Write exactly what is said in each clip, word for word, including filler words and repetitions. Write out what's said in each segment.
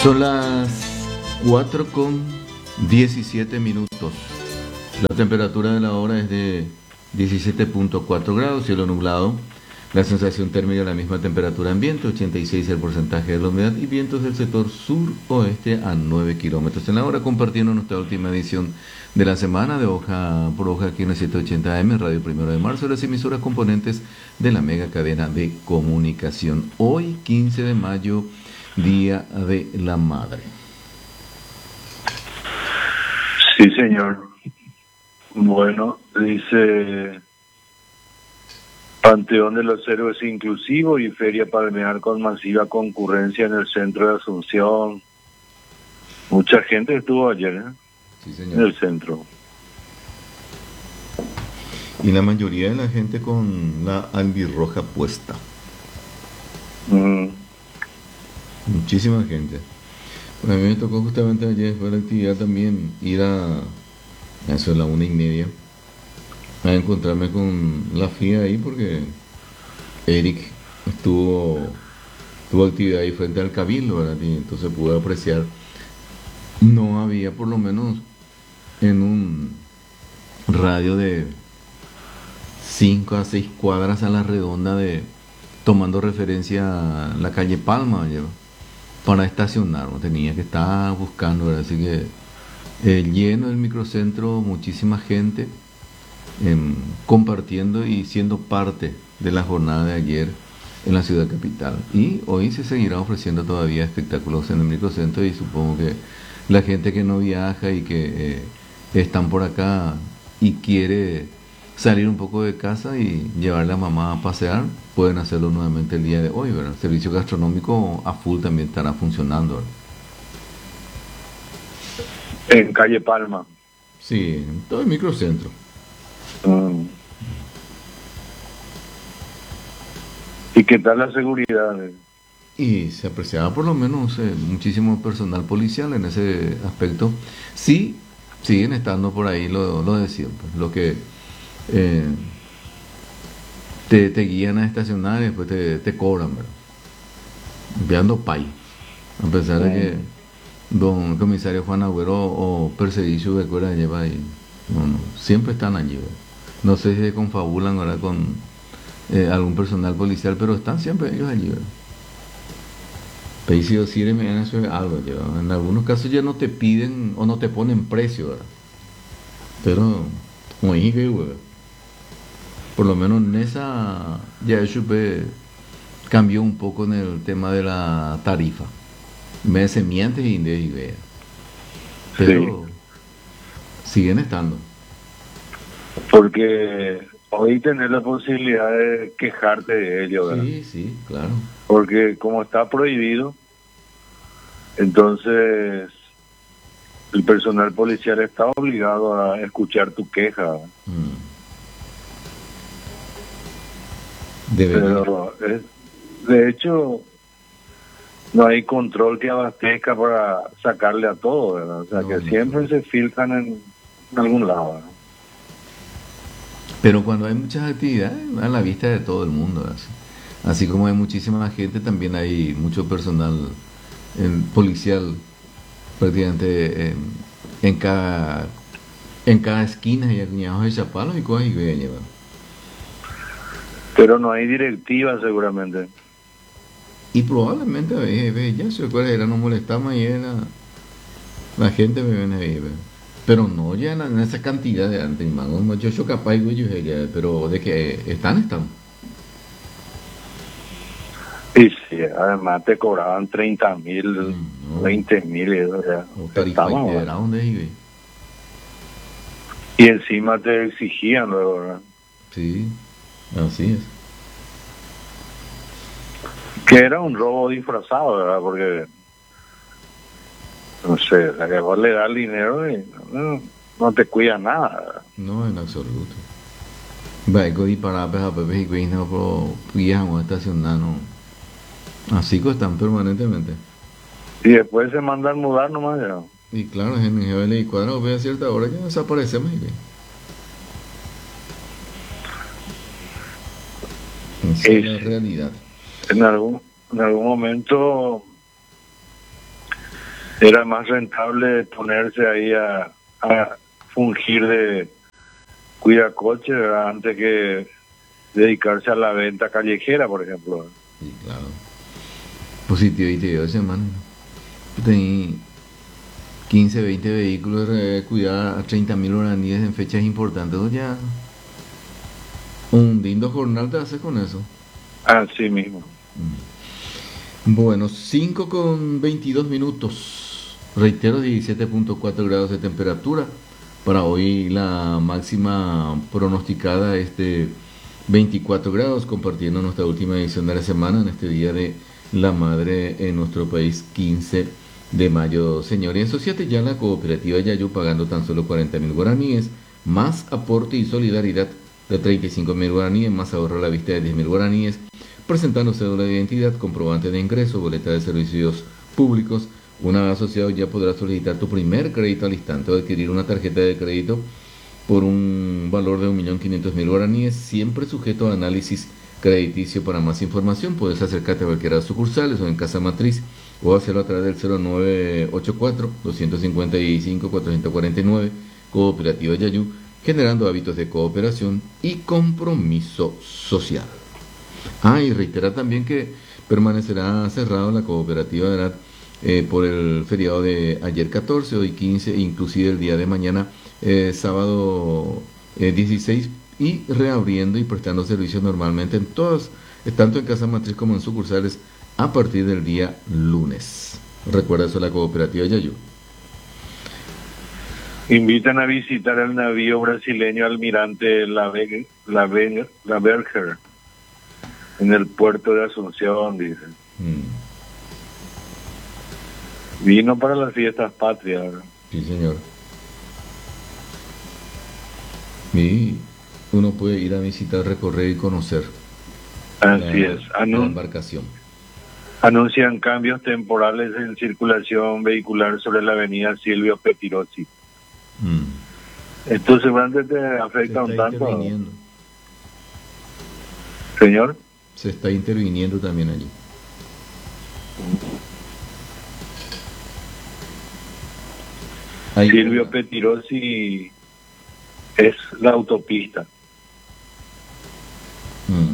Son las cuatro con diecisiete minutos. La temperatura de la hora es de diecisiete punto cuatro grados, cielo nublado. La sensación térmica, la misma temperatura ambiente, ochenta y seis el porcentaje de la humedad y vientos del sector sur-oeste a nueve kilómetros en la hora, compartiendo nuestra última edición de la semana de hoja por hoja aquí en el setecientos ochenta A M, Radio Primero de Marzo, las emisoras componentes de la mega cadena de comunicación. Hoy, quince de mayo, Día de la Madre. Sí, señor. Bueno, dice... Panteón de los Héroes inclusivo y Feria Palmear con masiva concurrencia en el centro de Asunción. Mucha gente estuvo ayer, ¿eh? Sí, señor. En el centro. Y la mayoría de la gente con la albirroja puesta. Mm. Muchísima gente. Bueno, a mí me tocó justamente ayer, fue la actividad también, ir a, a eso de la una y media, a encontrarme con la F I A ahí porque Eric estuvo tuvo actividad ahí frente al Cabildo, ¿verdad? Y entonces pude apreciar, no había por lo menos en un radio de cinco a seis cuadras a la redonda de, tomando referencia a la calle Palma, ¿verdad? Para estacionar, no tenía que estar buscando, ¿verdad? Así que eh, lleno el microcentro, muchísima gente Eh, compartiendo y siendo parte de la jornada de ayer en la ciudad capital. Y hoy se seguirá ofreciendo todavía espectáculos en el microcentro y supongo que la gente que no viaja y que eh, están por acá y quiere salir un poco de casa y llevar a la mamá a pasear, pueden hacerlo nuevamente el día de hoy, ¿verdad? El servicio gastronómico a full también estará funcionando, ¿verdad? En calle Palma. Sí, en todo el microcentro. Mm. ¿Y qué tal la seguridad? Y se apreciaba por lo menos eh, muchísimo personal policial en ese aspecto. Sí, siguen estando por ahí lo, lo de siempre, lo que eh, te, te guían a estacionar y después te, te cobran, ¿verdad? Enviando pay, a pesar de que don comisario Juan Agüero o Perseguicio de Cuera lleva ahí, no, no, siempre están allí, ¿verdad? No sé si se confabulan ahora con eh, algún personal policial, pero están siempre ellos allí, ¿verdad? Pero si sí, eso es algo, ¿verdad? En algunos casos ya no te piden o no te ponen precio, ¿verdad? Pero, como dije, ¿verdad? Por lo menos en esa, ya eso cambió un poco en el tema de la tarifa. Me se mientes y de idea. Pero sí, siguen estando. Porque hoy tenés la posibilidad de quejarte de ello, ¿verdad? Sí, sí, claro. Porque como está prohibido, entonces el personal policial está obligado a escuchar tu queja. Mm. Debería. Pero, es, de hecho, no hay control que abastezca para sacarle a todo, ¿verdad? O sea, No, que no, siempre no. se filtran en, en algún lado, ¿verdad? Pero cuando hay muchas actividades, a la vista de todo el mundo, así, así como hay muchísima gente, también hay mucho personal eh, policial prácticamente en, en cada en cada esquina y acuñados de chapalos y cosas y que llevan. Pero no hay directiva seguramente. Y probablemente a veces, ya se recuerda, era no molestamos y era la gente me viene ahí, ¿verdad? Pero no ya en esa cantidad de antes, hermano. Yo soy capaz de, pero de que están, están. Y sí, además te cobraban treinta mil, Mm, no. veinte mil, o sea, O tarifa estamos, y ¿verdad? dónde vive. Y encima te exigían luego, ¿verdad? Sí, así es. Que era un robo disfrazado, ¿verdad? Porque, no sé, la que vos le das el dinero y no, no te cuida nada, ¿verdad? No, en absoluto. Vai que para a Pepe y Queen no pro viajan estacionando. Así que están permanentemente. Y después se mandan mudar nomás ya. Y claro, en el G L y cuadrado ve a cierta hora ya desaparecemos y ve. Esa es la realidad. En algún, en algún momento Era más rentable ponerse ahí a, a fungir de cuidacoche, ¿verdad?, antes que dedicarse a la venta callejera, por ejemplo. Sí, claro. Positivo y te dio semana. Tenía quince, veinte vehículos, eh, cuidar a treinta mil guaraníes en fechas importantes. O ya un lindo jornal te hace con eso. Así mismo. Bueno, cinco con veintidós minutos. Reitero, diecisiete punto cuatro grados de temperatura. Para hoy la máxima pronosticada es de veinticuatro grados, compartiendo nuestra última edición de la semana en este Día de la Madre en nuestro país, quince de mayo. Señores, asociate ya a la cooperativa Yayu pagando tan solo cuarenta mil guaraníes, más aporte y solidaridad de treinta y cinco mil guaraníes, más ahorro a la vista de diez mil guaraníes, presentando cédula de identidad, comprobante de ingreso, boleta de servicios públicos. Una vez asociado ya podrás solicitar tu primer crédito al instante o adquirir una tarjeta de crédito por un valor de un millón quinientos mil guaraníes, siempre sujeto a análisis crediticio. Para más información puedes acercarte a cualquiera de las sucursales o en casa matriz o hacerlo a través del cero nueve ocho cuatro, dos cinco cinco, cuatro cuatro nueve. Cooperativa Yayu, generando hábitos de cooperación y compromiso social. Ah, y reitera también que permanecerá cerrado la cooperativa de edad eh, por el feriado de ayer catorce, hoy quince, inclusive el día de mañana, eh, sábado eh, dieciséis, y reabriendo y prestando servicios normalmente en todas, tanto en casa matriz como en sucursales, a partir del día lunes. Recuerda eso, la cooperativa Yayu. Invitan a visitar el navío brasileño Almirante La, Be La, Be La Berger en el puerto de Asunción, dicen. Mm. Vino para las fiestas patrias, ¿verdad? Sí, señor. Y uno puede ir a visitar, recorrer y conocer. Así la, es. Anun la embarcación. Anuncian cambios temporales en circulación vehicular sobre la avenida Silvio Pettirossi. Mm. Esto seguramente te afecta un tanto. Señor. Se está interviniendo también allí. Ahí Silvio Pettirossi es la autopista. Mm.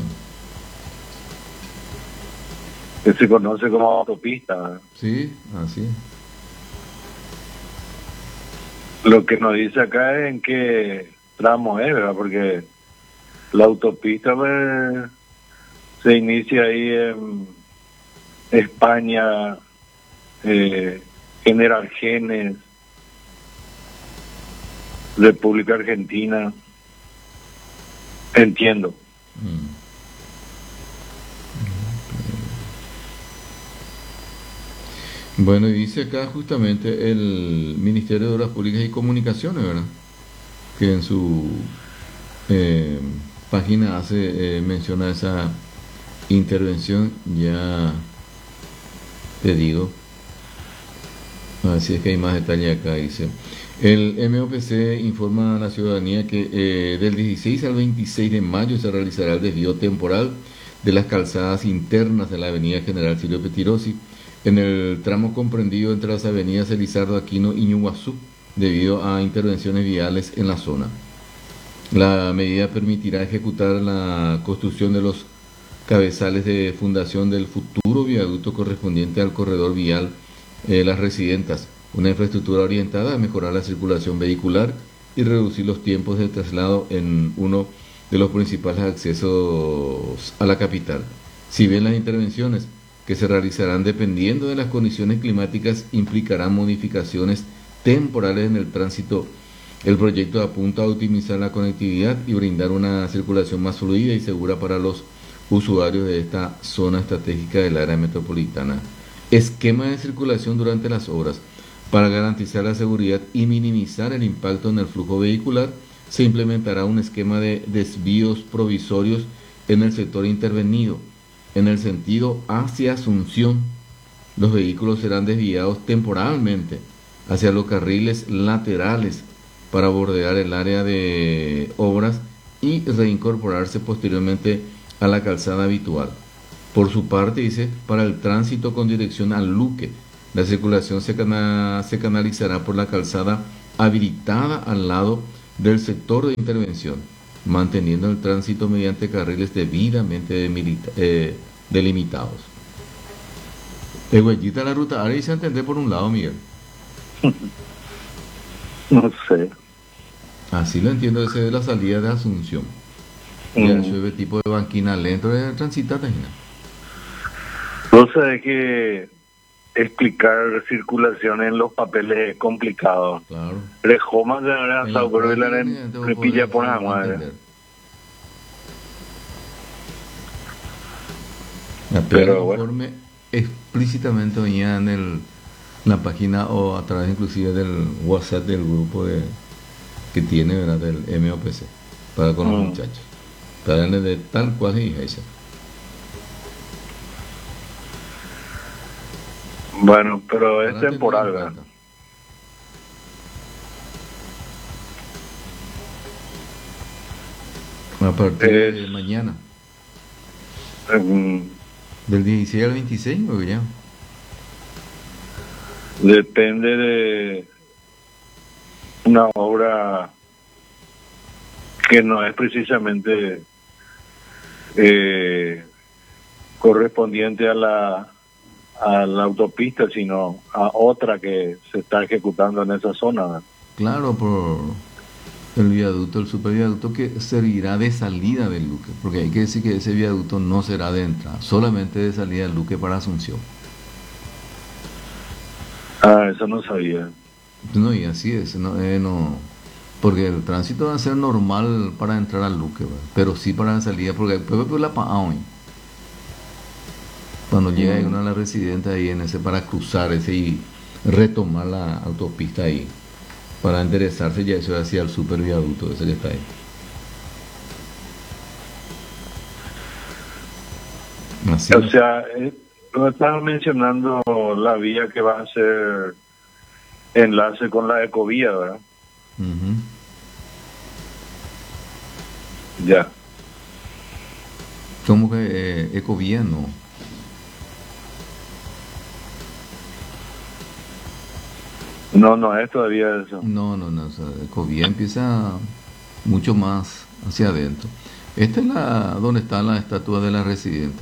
Que se conoce como autopista. Sí, así es. Lo que nos dice acá es en qué tramo es, ¿verdad? Porque la autopista pues, se inicia ahí en España, eh, General Genes, República Argentina. Entiendo. Mm. Bueno, y dice acá justamente el Ministerio de Obras Públicas y Comunicaciones, ¿verdad?, que en su eh, página hace eh, menciona esa intervención. Ya te digo, así es que hay más detalle acá. Dice: el M O P C informa a la ciudadanía que eh, del dieciséis al veintiséis de mayo se realizará el desvío temporal de las calzadas internas de la avenida General Silvio Pettirossi en el tramo comprendido entre las avenidas Elizardo Aquino y Ñuguazú, debido a intervenciones viales en la zona. La medida permitirá ejecutar la construcción de los cabezales de fundación del futuro viaducto correspondiente al corredor vial eh, Las Residentas, una infraestructura orientada a mejorar la circulación vehicular y reducir los tiempos de traslado en uno de los principales accesos a la capital. Si bien las intervenciones que se realizarán dependiendo de las condiciones climáticas implicarán modificaciones temporales en el tránsito, el proyecto apunta a optimizar la conectividad y brindar una circulación más fluida y segura para los usuarios de esta zona estratégica del área metropolitana. Esquema de circulación durante las obras. Para garantizar la seguridad y minimizar el impacto en el flujo vehicular, se implementará un esquema de desvíos provisorios en el sector intervenido. En el sentido hacia Asunción, los vehículos serán desviados temporalmente hacia los carriles laterales para bordear el área de obras y reincorporarse posteriormente a la calzada habitual. Por su parte, dice, para el tránsito con dirección al Luque, La circulación se, cana se canalizará por la calzada habilitada al lado del sector de intervención, manteniendo el tránsito mediante carriles debidamente eh, delimitados. De huellita la ruta área y se entiende por un lado, Miguel. No sé. Así lo entiendo, ese de la salida de Asunción. Mm. Ya llueve tipo de banquina lento de transitar, Tajina. No sé, que explicar circulación en los papeles es complicado. Claro. Rejoma de verdad, pero la repilla por la madre. Pero el informe bueno. explícitamente venía en el, la página o a través inclusive del WhatsApp del grupo de que tiene, ¿verdad?, del M O P C para con los mm. muchachos, para darle de tal cual y esa. Bueno, pero es para temporal, ¿verdad? A partir es, de mañana. Um, Del dieciséis al veintiséis, ¿o ya? Depende de una obra que no es precisamente eh, correspondiente a la a la autopista, sino a otra que se está ejecutando en esa zona, ¿verdad? Claro, por el viaducto, el superviaducto que servirá de salida del Luque, porque hay que decir que ese viaducto no será de entrada, solamente de salida del Luque para Asunción. Ah, eso no sabía. No, y así es, no, eh, no, porque el tránsito va a ser normal para entrar al Luque, ¿verdad? Pero sí para la salida, porque después pues, la pa hoy. Cuando llega mm. uno a la residencia ahí en ese para cruzar ese y retomar la autopista ahí, para enderezarse ya eso hacia el super viaducto ese que está ahí. Así o sea, eh, lo estaban mencionando la vía que va a ser enlace con la ecovía, ¿verdad? Uh-huh. Ya. ¿Cómo que eh, ecovía no? No, no es todavía eso. No, no, no. O sea, ecovía empieza mucho más hacia adentro. Esta es la donde está la estatua de las residentas.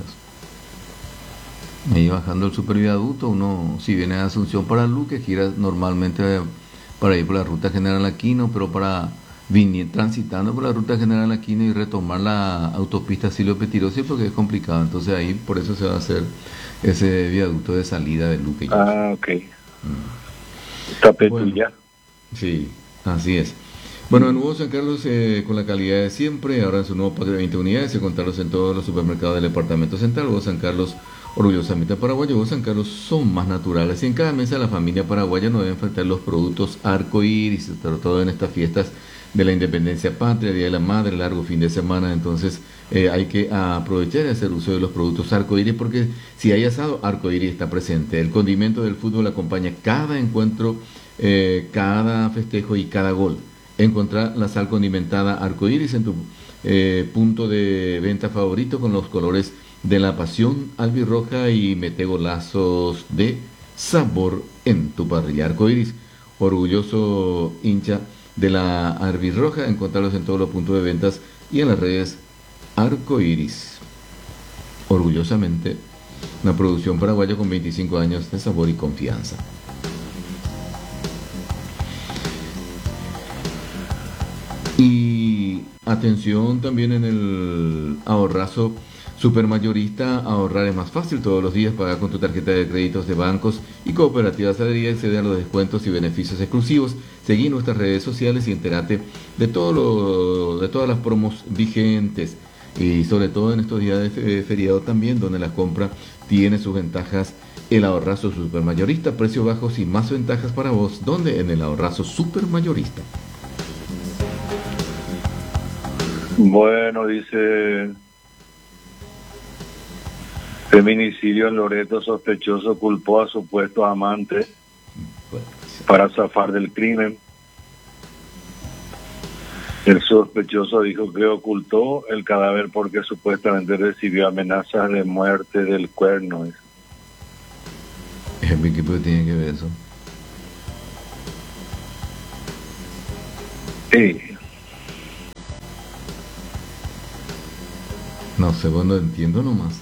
Ahí bajando el superviaducto, uno si viene de Asunción para Luque, gira normalmente para ir por la ruta general Aquino, pero para venir transitando por la ruta general Aquino y retomar la autopista Silvio Petirosi porque es complicado. Entonces ahí por eso se va a hacer ese viaducto de salida de Luque. Ah, ok. Mm. Tapete bueno, ya. Sí, así es. Bueno, en Nuevo San Carlos, eh, con la calidad de siempre, ahora en su nuevo pack de veinte unidades, encontrarlos en todos los supermercados del departamento central. Nuevo San Carlos, orgullosamente paraguayo. Nuevo San Carlos son más naturales y en cada mesa la familia paraguaya no debe enfrentar los productos arcoíris, sobre todo en estas fiestas de la Independencia Patria, Día de la Madre, largo fin de semana. Entonces eh, hay que aprovechar y hacer uso de los productos arcoíris porque si hay asado, arcoíris está presente. El condimento del fútbol acompaña cada encuentro, eh, cada festejo y cada gol. Encontrar la sal condimentada arcoíris en tu eh, punto de venta favorito con los colores de la pasión albirroja y mete golazos de sabor en tu parrilla. Arcoíris, orgulloso hincha de la albirroja, encontrarlos en todos los puntos de ventas y en las redes Arcoíris. Orgullosamente, una producción paraguaya con veinticinco años de sabor y confianza. Y atención también en el ahorrazo supermayorista. Ahorrar es más fácil todos los días. Pagar con tu tarjeta de créditos de bancos y cooperativas Salería, acceder a los descuentos y beneficios exclusivos. Seguí nuestras redes sociales y entérate de todo lo, de todas las promos vigentes y sobre todo en estos días de feriado también, donde la compra tiene sus ventajas. El ahorrazo supermayorista, precios bajos y más ventajas para vos. ¿Dónde? En el ahorrazo supermayorista. Bueno, dice: feminicidio en Loreto, sospechoso culpó a supuesto amante para zafar del crimen. El sospechoso dijo que ocultó el cadáver porque supuestamente recibió amenazas de muerte del cuerno. ¿Qué puede tiene que ver eso? Sí. No sé, bueno, entiendo nomás.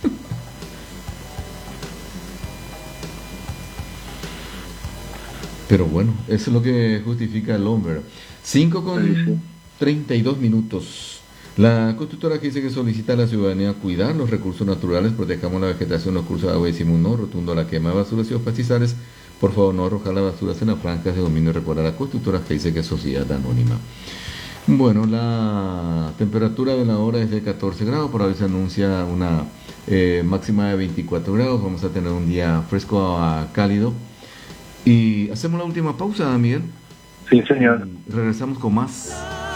Pero bueno, eso es lo que justifica el hombre. cinco Sí, sí. con treinta y dos minutos. La constructora que dice que solicita a la ciudadanía cuidar los recursos naturales, protejamos la vegetación, los cursos de agua y decimos no, rotundo a la quema de basuras y los pastizales. Por favor, no arrojar las basuras en las franjas de dominio y recordar a la constructora que dice que es sociedad anónima. Bueno, la temperatura de la hora es de catorce grados, por ahora se anuncia una eh, máxima de veinticuatro grados, vamos a tener un día fresco a cálido. Y hacemos la última pausa, Miguel. Sí, señor. Regresamos con más.